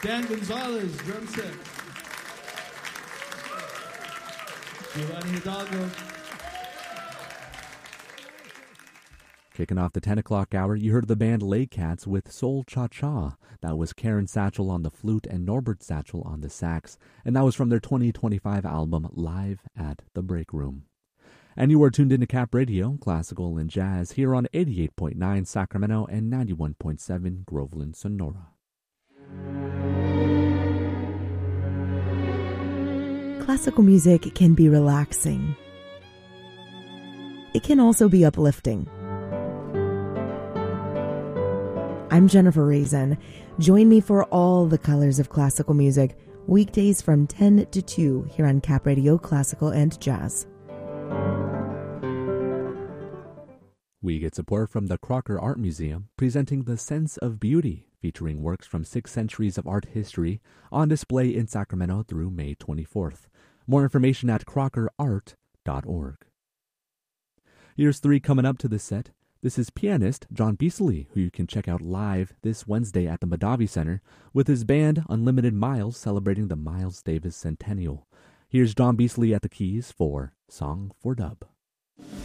Dan Gonzalez, drum set. Giovanni Hidalgo. Kicking off the 10 o'clock hour, you heard the band Lay Cats with Soul Cha Cha. That was Karen Satchel on the flute and Norbert Satchel on the sax. And that was from their 2025 album, Live at the Break Room. And you are tuned into Cap Radio, classical and jazz, here on 88.9 Sacramento and 91.7 Groveland, Sonora. Classical music can be relaxing. It can also be uplifting. I'm Jennifer Raisin. Join me for all the colors of classical music, weekdays from 10 to 2 here on Cap Radio Classical and Jazz. We get support from the Crocker Art Museum, presenting The Sense of Beauty, featuring works from 6 centuries of art history, on display in Sacramento through May 24th. More information at crockerart.org. Here's 3 coming up to the set. This is pianist John Beasley, who you can check out live this Wednesday at the Madavi Center with his band Unlimited Miles, celebrating the Miles Davis Centennial. Here's John Beasley at the keys for Song for Dub.